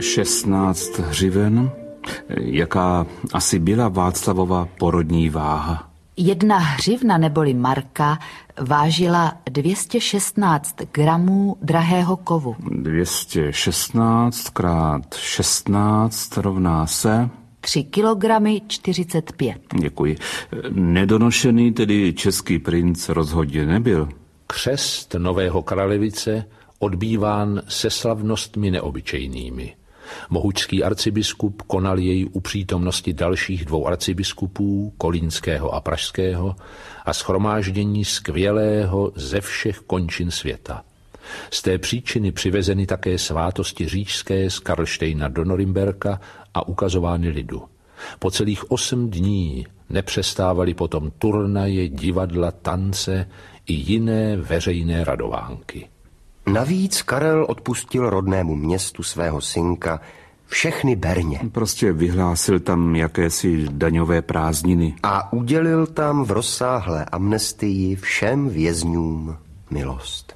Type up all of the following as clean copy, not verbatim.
16 hřiven. Jaká asi byla Václavova porodní váha? 1 hřivna neboli marka vážila 216 gramů drahého kovu. 216 krát 16 rovná se 3 kilogramy 45. Děkuji. Nedonošený tedy český princ rozhodně nebyl. Křest nového kralevice odbýván se slavnostmi neobyčejnými. Mohučský arcibiskup konal jej u přítomnosti dalších 2 arcibiskupů, kolínského a pražského, a shromáždění skvělého ze všech končin světa. Z té příčiny přivezeny také svátosti říšské z Karlštejna do Norimberka a ukazovány lidu. Po celých 8 dní nepřestávaly potom turnaje, divadla, tance i jiné veřejné radovánky. Navíc Karel odpustil rodnému městu svého synka všechny berně. Prostě vyhlásil tam jakési daňové prázdniny. A udělil tam v rozsáhlé amnestii všem vězňům milost.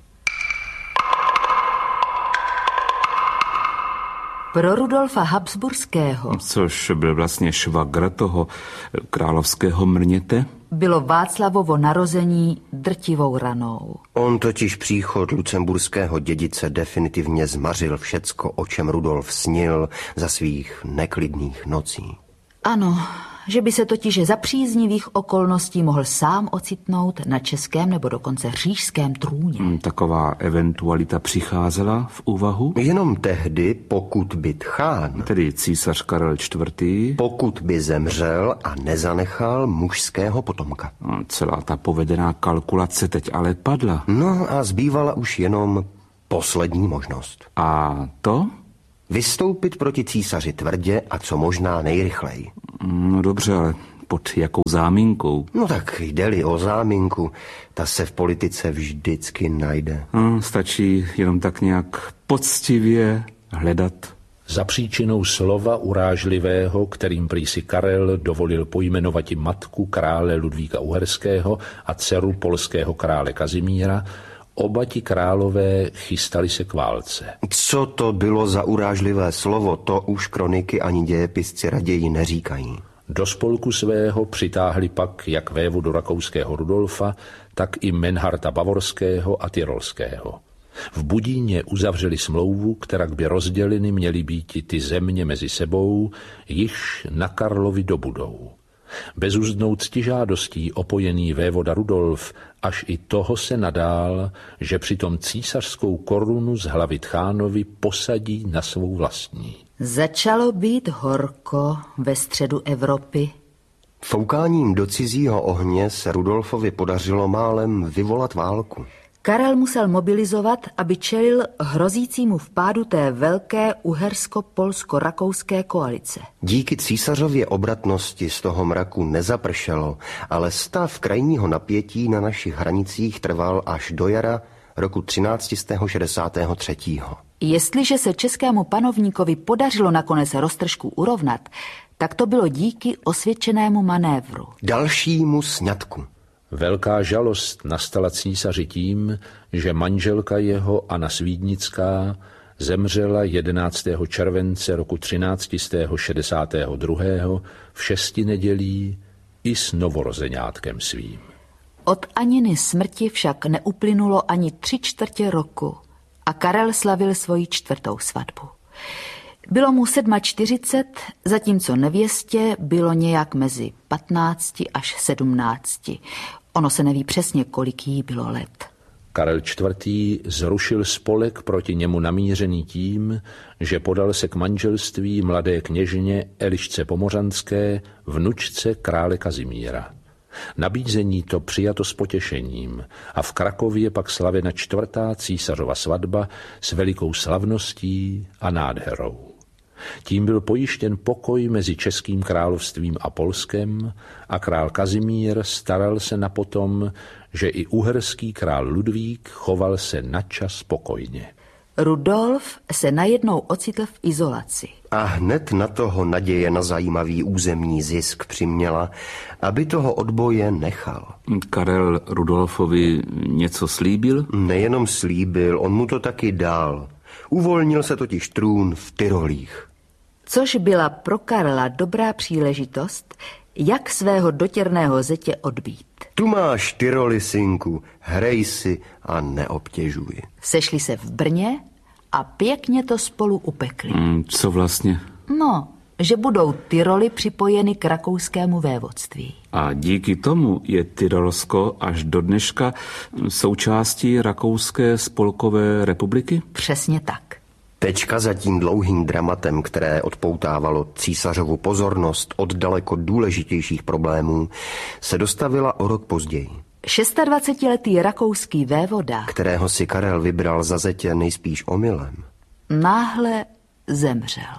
Pro Rudolfa Habsburského, což byl vlastně švagr toho královského mrněte, bylo Václavovo narození drtivou ranou. On totiž příchod lucemburského dědice definitivně zmařil všecko, o čem Rudolf snil za svých neklidných nocí. Ano, že by se totiž za příznivých okolností mohl sám ocitnout na českém nebo dokonce říšském trůně. Taková eventualita přicházela v úvahu? Jenom tehdy, pokud by Tchán, tedy císař Karel IV., pokud by zemřel a nezanechal mužského potomka. Celá ta povedená kalkulace teď ale padla. No a zbývala už jenom poslední možnost. A to? Vystoupit proti císaři tvrdě a co možná nejrychleji. No dobře, ale pod jakou záminkou? No tak jde-li o záminku, ta se v politice vždycky najde. Stačí jenom tak nějak poctivě hledat. Za příčinou slova urážlivého, kterým prý si Karel dovolil pojmenovati matku krále Ludvíka Uherského a dceru polského krále Kazimíra, oba ti králové chystali se k válce. Co to bylo za urážlivé slovo, to už kroniky ani dějepisci raději neříkají. Do spolku svého přitáhli pak jak vévodu rakouského Rudolfa, tak i Menharta Bavorského a Tyrolského. V Budíně uzavřeli smlouvu, která by rozděleny měly být ty země mezi sebou, již na Karlovi dobudou. Bezuzdnou ctižádostí opojený vévoda Rudolf až i toho se nadál, že přitom císařskou korunu z hlavy Tchánovi posadí na svou vlastní. Začalo být horko ve středu Evropy. Foukáním do cizího ohně se Rudolfovi podařilo málem vyvolat válku. Karel musel mobilizovat, aby čelil hrozícímu vpádu té velké uhersko-polsko-rakouské koalice. Díky císařově obratnosti z toho mraku nezapršelo, ale stav krajního napětí na našich hranicích trval až do jara roku 1363. Jestliže se českému panovníkovi podařilo nakonec roztržku urovnat, tak to bylo díky osvědčenému manévru. Dalšímu sňatku. Velká žalost nastala císaři tím, že manželka jeho Anna Svídnická zemřela 11. července roku 1362. v 6 nedělí i s novorozeňátkem svým. Od Aniny smrti však neuplynulo ani 3/4 roku a Karel slavil svoji 4. svatbu. Bylo mu 47, zatímco nevěstě bylo nějak mezi 15 až 17. Ono se neví přesně, kolik jí bylo let. Karel IV. Zrušil spolek proti němu namířený tím, že podal se k manželství mladé kněžně Elišce Pomořanské, vnučce krále Kazimíra. Nabízení to přijato s potěšením a v Krakově pak slavena 4. císařova svatba s velikou slavností a nádherou. Tím byl pojištěn pokoj mezi Českým královstvím a Polskem a král Kazimír staral se na potom, že i uherský král Ludvík choval se načas pokojně. Rudolf se najednou ocitl v izolaci. A hned na toho naděje na zajímavý územní zisk přiměla, aby toho odboje nechal. Karel Rudolfovi něco slíbil? Nejenom slíbil, on mu to taky dal. Uvolnil se totiž trůn v Tyrolích. Což byla pro Karla dobrá příležitost, jak svého dotěrného zetě odbít. Tu máš Tyroly, synku, hrej si a neobtěžuj. Sešli se v Brně a pěkně to spolu upekli. Co vlastně? No, že budou Tyroly připojeny k rakouskému vévodství. A díky tomu je Tyrolsko až do dneška součástí Rakouské spolkové republiky? Přesně tak. Tečka za tím dlouhým dramatem, které odpoutávalo císařovu pozornost od daleko důležitějších problémů, se dostavila o rok později. 26letý rakouský vévoda, Kterého si Karel vybral za zetě nejspíš omylem, náhle zemřel.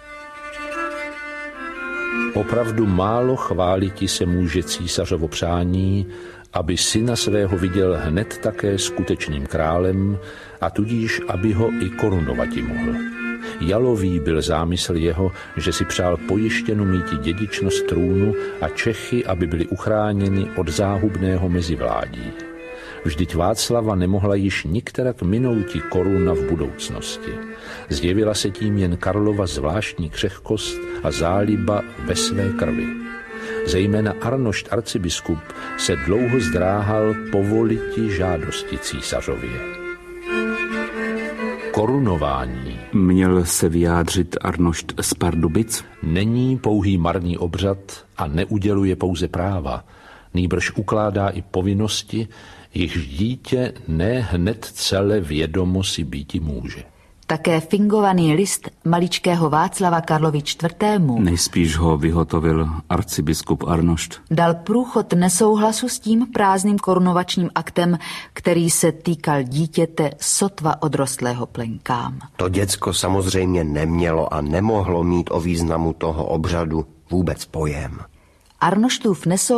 Opravdu málo chváliti se může císařovo přání, aby syna svého viděl hned také skutečným králem a tudíž, aby ho i korunovati mohl. Jalový byl zámysl jeho, že si přál pojištěnu míti dědičnost trůnu a Čechy, aby byli uchráněni od záhubného mezivládí. Vždyť Václava nemohla již nikterak minouti koruna v budoucnosti. Zjevila se tím jen Karlova zvláštní křehkost a záliba ve své krvi. Zejména Arnošt arcibiskup se dlouho zdráhal povoliti žádosti císařově. Korunování Měl se vyjádřit Arnošt z Pardubic? není pouhý marný obřad a neuděluje pouze práva, nýbrž ukládá i povinnosti, jichž dítě ne hned celé vědomo si býti může. Také fingovaný list maličkého Václava Karlovi IV. Nejspíš ho vyhotovil arcibiskup Arnošt. Dal průchod nesouhlasu s tím prázdným korunovačním aktem, který se týkal dítěte sotva odrostlého plenkám. to děcko samozřejmě nemělo a nemohlo mít o významu toho obřadu vůbec pojem. Arnoštův nesouhlas